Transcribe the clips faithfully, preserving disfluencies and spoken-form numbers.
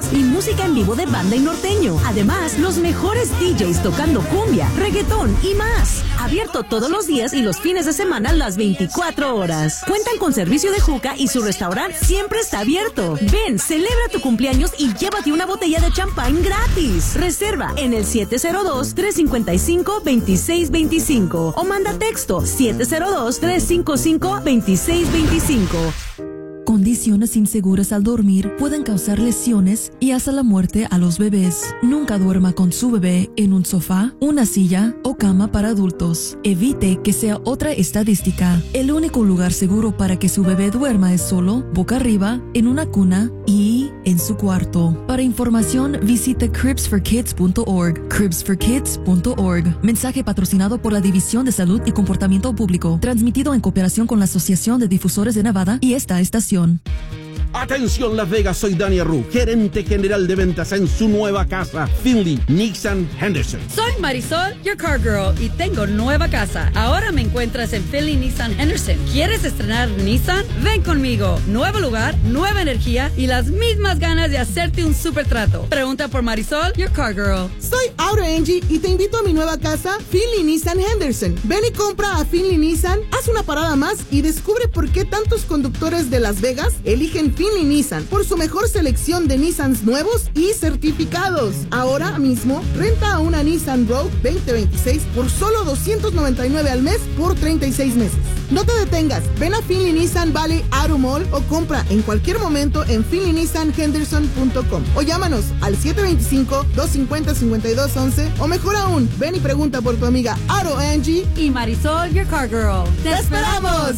fiestas y música en vivo de banda y norteño. Además, los mejores D Js tocando cumbia, reggaetón y más. Abierto todos los días y los fines de semana las veinticuatro horas. Cuentan con servicio de juca y su restaurante siempre está abierto. Ven, celebra tu cumpleaños y llévate una botella de champán gratis. Reserva en el siete cero dos, tres cinco cinco, dos seis dos cinco o manda texto siete cero dos, tres cinco cinco, dos seis dos cinco. Condiciones inseguras al dormir pueden causar lesiones y hasta la muerte a los bebés. Nunca duerma con su bebé en un sofá, una silla o cama para adultos. Evite que sea otra estadística. El único lugar seguro para que su bebé duerma es solo, boca arriba, en una cuna y en su cuarto. Para información, visite cribs for kids punto org. cribs for kids punto org. Mensaje patrocinado por la División de Salud y Comportamiento Público. Transmitido en cooperación con la Asociación de Difusores de Nevada y esta estación. Atención Las Vegas, soy Dani Arru, gerente general de ventas en su nueva casa, Finley Nissan Henderson. Soy Marisol, your car girl, y tengo nueva casa. Ahora me encuentras en Finley Nissan Henderson. ¿Quieres estrenar Nissan? Ven conmigo. Nuevo lugar, nueva energía y las mismas ganas de hacerte un super trato. Pregunta por Marisol, your car girl. Soy Aura Angie y te invito a mi nueva casa, Finley Nissan Henderson. Ven y compra a Finley Nissan, haz una parada más y descubre por qué tantos conductores de Las Vegas eligen Finley Nissan por su mejor selección de Nissans nuevos y certificados. Ahora mismo, renta una Nissan Rogue veinte veintiséis por solo doscientos noventa y nueve al mes por treinta y seis meses. No te detengas, ven a Finley Nissan Valley Auto Mall o compra en cualquier momento en finley nissan henderson punto com o llámanos al siete dos cinco, dos cinco cero, cinco dos uno uno o mejor aún, ven y pregunta por tu amiga Aro Angie y Marisol, your car girl. ¡Te esperamos!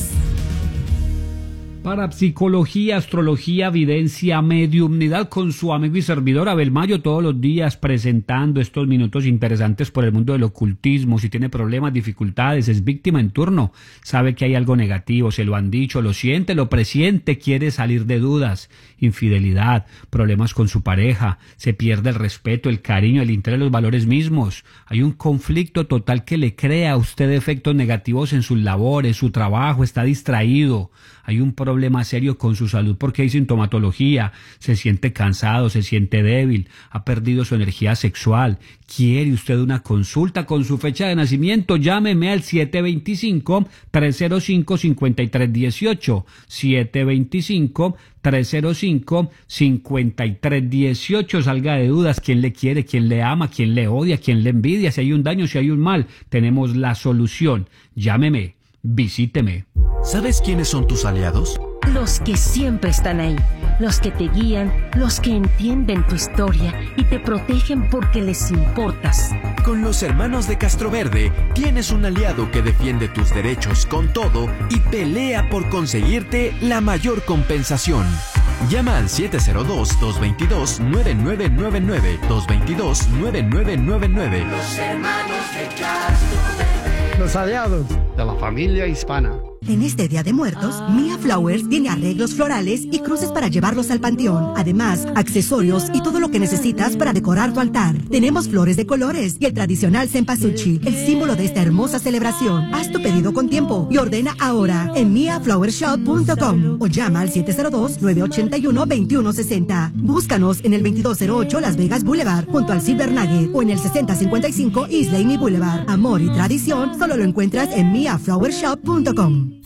Para psicología, astrología, videncia, mediumnidad con su amigo y servidor Abel Mayo, todos los días presentando estos minutos interesantes por el mundo del ocultismo. Si tiene problemas, dificultades, es víctima en turno, sabe que hay algo negativo, se lo han dicho, lo siente, lo presiente, quiere salir de dudas, infidelidad, problemas con su pareja, se pierde el respeto, el cariño, el interés, los valores mismos. Hay un conflicto total que le crea a usted efectos negativos en sus labores, su trabajo, está distraído. Hay un problema serio con su salud porque hay sintomatología, se siente cansado, se siente débil, ha perdido su energía sexual. ¿Quiere usted una consulta con su fecha de nacimiento? Llámeme al siete dos cinco, tres cero cinco, cinco tres uno ocho, siete dos cinco, tres cero cinco, cinco tres uno ocho. Salga de dudas, quién le quiere, quién le ama, quién le odia, quién le envidia, si hay un daño, si hay un mal. Tenemos la solución. Llámeme, visíteme. ¿Sabes quiénes son tus aliados? Los que siempre están ahí, los que te guían, los que entienden tu historia y te protegen porque les importas. Con los hermanos de Castroverde tienes un aliado que defiende tus derechos con todo y pelea por conseguirte la mayor compensación. Llama al siete cero dos, dos dos dos, nueve nueve nueve nueve, dos dos dos, nueve nueve nueve nueve. Los hermanos de Castroverde. Los aliados de la familia hispana. En este Día de Muertos, Mia Flowers tiene arreglos florales y cruces para llevarlos al panteón. Además, accesorios y todo lo que necesitas para decorar tu altar. Tenemos flores de colores y el tradicional cempasúchil, el símbolo de esta hermosa celebración. Haz tu pedido con tiempo y ordena ahora en mia flower shop punto com o llama al siete cero dos, nueve ocho uno, dos uno seis cero. Búscanos en el veintidós cero ocho Las Vegas Boulevard junto al Silver Nugget o en el sesenta cincuenta y cinco East Laney Boulevard. Amor y tradición solo lo encuentras en mia flower shop punto com.